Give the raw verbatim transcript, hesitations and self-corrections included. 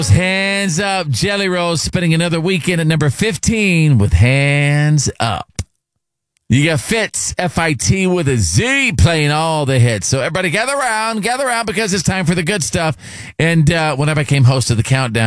Hands Up. Jelly Rolls spending another weekend at number fifteen with Hands Up. You got Fitz, F I T with a Z, playing all the hits. So everybody gather around, gather around because it's time for the good stuff. And uh, when I became host of the Countdown,